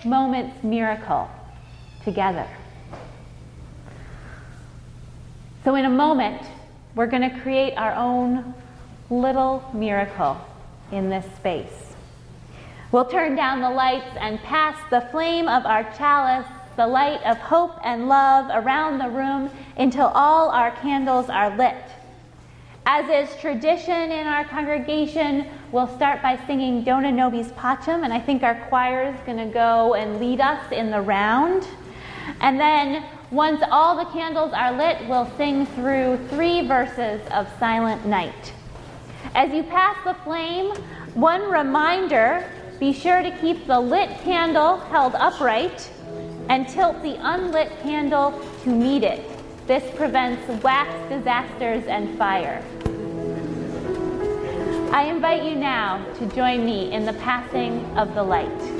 moment's miracle together. So in a moment, we're going to create our own little miracle in this space. We'll turn down the lights and pass the flame of our chalice, the light of hope and love, around the room until all our candles are lit. As is tradition in our congregation, we'll start by singing Dona Nobis Pacem, and I think our choir is going to go and lead us in the round. And then, once all the candles are lit, we'll sing through 3 verses of Silent Night. As you pass the flame, one reminder, be sure to keep the lit candle held upright and tilt the unlit candle to meet it. This prevents wax disasters and fire. I invite you now to join me in the passing of the light.